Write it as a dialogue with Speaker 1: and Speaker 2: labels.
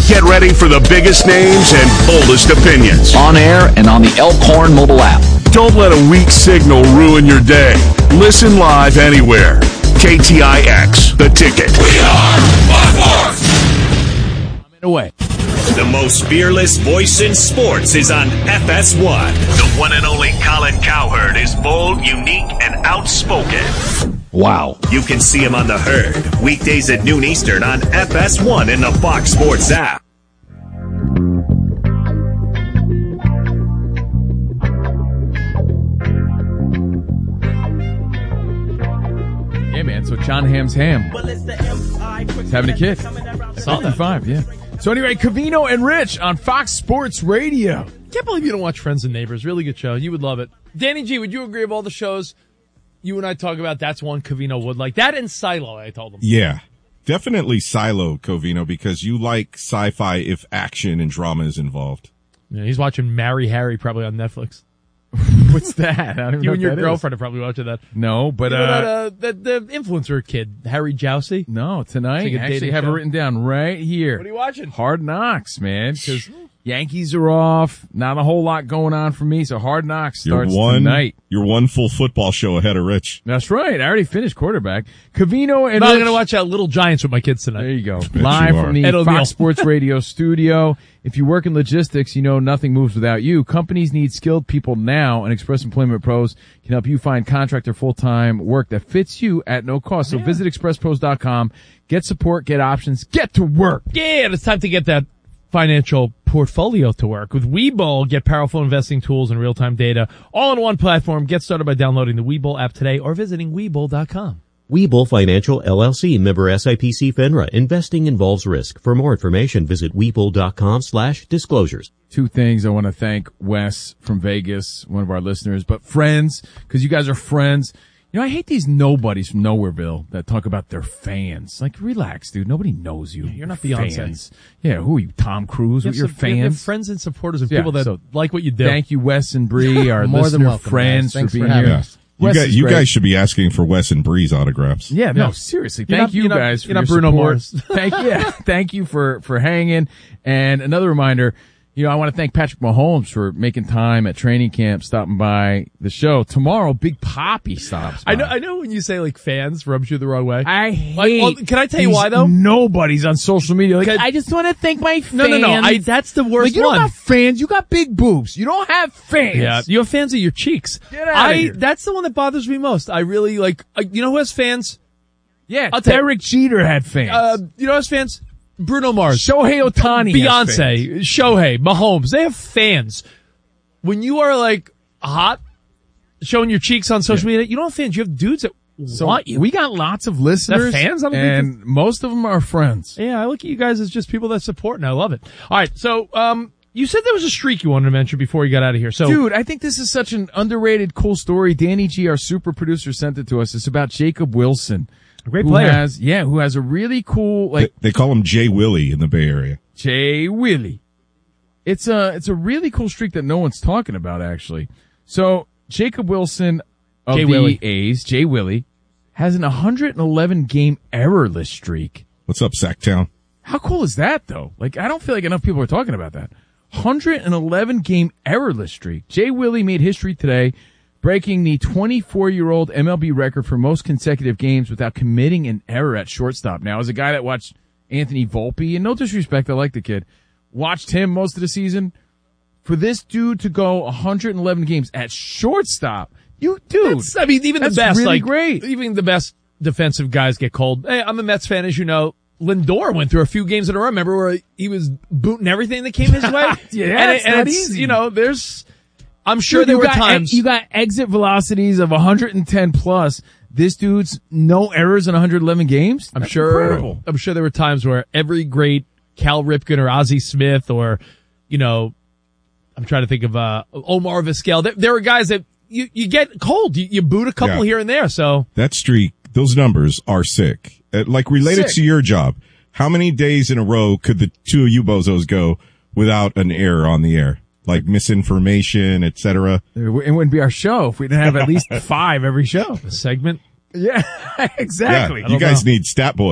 Speaker 1: Get ready for the biggest names and boldest opinions.
Speaker 2: On air and on the Elkhorn mobile app.
Speaker 1: Don't let a weak signal ruin your day. Listen live anywhere. KTIX, The Ticket.
Speaker 3: We are Fox Sports.
Speaker 4: Away.
Speaker 5: The most fearless voice in sports is on FS1. The one and only Colin Cowherd is bold, unique, and outspoken.
Speaker 2: Wow.
Speaker 5: You can see him on The Herd, weekdays at noon Eastern on FS1 in the Fox Sports app.
Speaker 4: Yeah, man. So John Hamm's ham. He's having a kid.
Speaker 6: Saw that.
Speaker 4: 55, yeah. So anyway, Covino and Rich on Fox Sports Radio.
Speaker 6: Can't believe you don't watch Friends and Neighbors. Really good show. You would love it. Danny G, would you agree of all the shows you and I talk about, that's one Covino would like? That and Silo, I told him.
Speaker 7: Yeah. Definitely Silo, Covino, because you like sci-fi if action and drama is involved.
Speaker 6: Yeah, he's watching Marry Harry probably on Netflix.
Speaker 4: What's that? I don't even know
Speaker 6: You
Speaker 4: what
Speaker 6: and your
Speaker 4: that
Speaker 6: girlfriend are probably watching that.
Speaker 4: No, but
Speaker 6: You know that the influencer kid, Harry Jousey?
Speaker 4: no, tonight
Speaker 6: It's like a
Speaker 4: I actually
Speaker 6: dating
Speaker 4: have it
Speaker 6: show.
Speaker 4: written down right here.
Speaker 6: What are you watching?
Speaker 4: Hard Knocks, man, because Yankees are off. Not a whole lot going on for me, so Hard Knocks starts tonight.
Speaker 7: You're one full football show ahead of Rich.
Speaker 4: That's right. I already finished quarterback. Covino and
Speaker 6: I'm not
Speaker 4: Rich.
Speaker 6: going to watch Little Giants with my kids tonight.
Speaker 4: There you go.
Speaker 7: you
Speaker 4: Live
Speaker 7: are.
Speaker 4: from the
Speaker 6: Ed O'Neill.
Speaker 4: Fox Sports Radio studio. If you work in logistics, you know nothing moves without you. Companies need skilled people now, and Express Employment Pros can help you find contract or full-time work that fits you at no cost. So visit expresspros.com. Get support, get options, get to work.
Speaker 6: Yeah, and it's time to get that financial portfolio to work. With Webull, get powerful investing tools and real-time data all in one platform. Get started by downloading the Webull app today or visiting Webull.com.
Speaker 8: Webull Financial LLC, member SIPC FINRA. Investing involves risk. For more information, visit Webull.com/disclosures.
Speaker 4: Two things. I want to thank Wes from Vegas, one of our listeners, but friends, because you guys are friends. You know, I hate these nobodies from Nowhereville that talk about their fans. Like, relax, dude. Nobody knows you.
Speaker 6: You're not Beyonce.
Speaker 4: Fans. Yeah, who are you, Tom Cruise? With your
Speaker 6: You have
Speaker 4: fans?
Speaker 6: friends and supporters of
Speaker 4: Yeah,
Speaker 6: people that
Speaker 4: so
Speaker 6: like what you do.
Speaker 4: Thank you, Wes and Bree, our
Speaker 9: More than
Speaker 4: listener
Speaker 9: welcome,
Speaker 4: friends,
Speaker 9: guys. Thanks
Speaker 4: for
Speaker 9: for
Speaker 4: being
Speaker 9: having
Speaker 4: here.
Speaker 9: us.
Speaker 7: You
Speaker 4: Wes
Speaker 7: guys,
Speaker 4: is
Speaker 7: you
Speaker 4: great.
Speaker 7: guys should be asking for Wes and Bree's autographs.
Speaker 4: Yeah, no,
Speaker 6: Yeah.
Speaker 4: seriously.
Speaker 6: You're
Speaker 4: Thank
Speaker 6: not-
Speaker 4: you
Speaker 6: you're not-
Speaker 4: guys for
Speaker 6: you're not
Speaker 4: your
Speaker 6: Bruno
Speaker 4: support.
Speaker 6: Mars.
Speaker 4: Thank you for hanging. And another reminder, you know, I want to thank Patrick Mahomes for making time at training camp, stopping by the show. Tomorrow, Big Poppy stops by.
Speaker 6: I know when you say like fans rubs you the wrong way.
Speaker 4: I hate.
Speaker 6: Like, well, can I tell you
Speaker 4: these
Speaker 6: why, though?
Speaker 4: Nobody's on social media. Like,
Speaker 6: Can-
Speaker 4: I just want to thank my fans.
Speaker 6: No. That's the worst
Speaker 4: Like, you
Speaker 6: one.
Speaker 4: don't got fans. You got big boobs. You don't have fans.
Speaker 6: Yeah, you have fans of your cheeks.
Speaker 4: Get outta here.
Speaker 6: That's the one that bothers me most. I really like. You know who has fans?
Speaker 4: Yeah,
Speaker 6: I'll tell you.
Speaker 4: Derek Jeter had fans.
Speaker 6: You know who has fans? Bruno Mars,
Speaker 4: Shohei Ohtani has fans.
Speaker 6: Beyonce, Shohei, Mahomes. They have fans. When you are like hot, showing your cheeks on social media, you don't have fans. You have dudes that want you.
Speaker 4: We got lots of listeners.
Speaker 6: They're fans? I don't think
Speaker 4: and most of them are friends.
Speaker 6: Yeah, I look at you guys as just people that support, and I love it. All right, so you said there was a streak you wanted to mention before you got out of here. So,
Speaker 4: Dude, I think this is such an underrated, cool story. Danny G, our super producer, sent it to us. It's about Jacob Wilson.
Speaker 6: a great
Speaker 4: Who
Speaker 6: player.
Speaker 4: who has a really cool, like,
Speaker 7: They call him Jay Willie in the Bay Area.
Speaker 4: Jay Willie. It's a really cool streak that no one's talking about, actually. So, Jacob Wilson of
Speaker 6: Jay
Speaker 4: the
Speaker 6: Willie.
Speaker 4: A's, Jay Willie, has an 111 game errorless streak.
Speaker 7: What's up, Sacktown?
Speaker 4: How cool is that, though? Like, I don't feel like enough people are talking about that. 111 game errorless streak. Jay Willie made history today, breaking the 24-year-old MLB record for most consecutive games without committing an error at shortstop. Now, as a guy that watched Anthony Volpe, and no disrespect, I like the kid, watched him most of the season, for this dude to go 111 games at shortstop, even
Speaker 6: That's the
Speaker 4: that's
Speaker 6: best,
Speaker 4: really
Speaker 6: like
Speaker 4: great.
Speaker 6: Even the best defensive guys get cold. Hey, I'm a Mets fan, as you know. Lindor went through a few games in a row. Remember where he was booting everything that came his way?
Speaker 4: Yeah,
Speaker 6: and
Speaker 4: it's not
Speaker 6: it's
Speaker 4: easy.
Speaker 6: You know, I'm sure
Speaker 4: Dude,
Speaker 6: there
Speaker 4: you
Speaker 6: were
Speaker 4: got
Speaker 6: times.
Speaker 4: you got exit velocities of 110 plus. This dude's no errors in 111 games.
Speaker 6: I'm
Speaker 4: That's
Speaker 6: sure.
Speaker 4: incredible.
Speaker 6: I'm sure there were times where every great Cal Ripken or Ozzie Smith or, you know, I'm trying to think of Omar Vizquel. There were guys that you get cold. You boot a couple here and there. So
Speaker 7: That streak, those numbers are sick. Like related to your job, how many days in a row could the two of you bozos go without an error on the air? Like misinformation, etc.
Speaker 4: It wouldn't be our show if we didn't have at least 5 every show.
Speaker 6: a segment.
Speaker 4: Yeah, exactly.
Speaker 7: Yeah, you guys need Stat Boy.